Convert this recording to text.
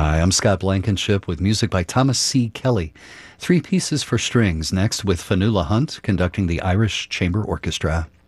Hi, I'm Scott Blankenship with music by Thomas C. Kelly. Three pieces for strings next with Fanula Hunt conducting the Irish Chamber Orchestra.